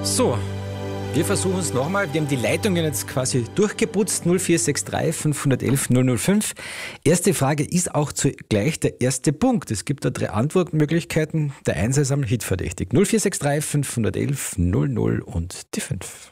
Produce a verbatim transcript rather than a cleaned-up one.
So, wir versuchen es nochmal. Wir haben die Leitungen jetzt quasi durchgeputzt. null vier sechs drei fünf eins eins null null fünf. Erste Frage ist auch zugleich der erste Punkt. Es gibt da drei Antwortmöglichkeiten. Der Einser ist am Hitverdächtig. null vier sechs drei fünf eins eins null null und die fünf.